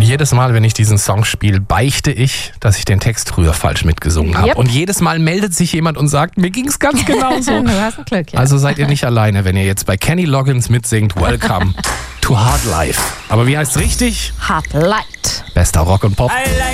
jedes Mal, wenn ich diesen Song spiele, beichte ich, dass ich den Text früher falsch mitgesungen habe. Yep. Und jedes Mal meldet sich jemand und sagt, mir ging es ganz genauso. Du hast ein Glück, ja. Also seid ihr nicht alleine, wenn ihr jetzt bei Kenny Loggins mitsingt, Welcome to Hard Life. Aber wie heißt es richtig? Hard Light. Bester Rock und Pop.